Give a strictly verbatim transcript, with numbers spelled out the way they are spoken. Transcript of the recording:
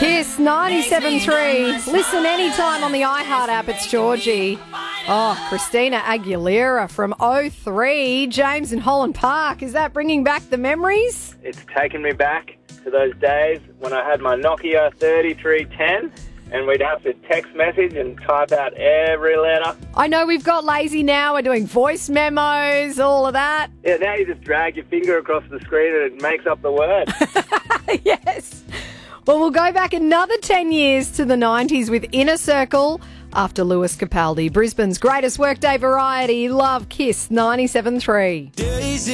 Kiss ninety-seven point three. Listen anytime on the iHeart app. It's Georgie. Oh, Christina Aguilera from oh three. James in Holland Park. Is that bringing back the memories? It's taken me back to those days when I had my Nokia thirty-three ten and we'd have to text message and type out every letter. I know we've got lazy now. We're doing voice memos, all of that. Yeah, now you just drag your finger across the screen and it makes up the word. Yes. Well, we'll go back another ten years to the nineties with Inner Circle after Lewis Capaldi. Brisbane's greatest workday variety. Love Kiss ninety-seven point three.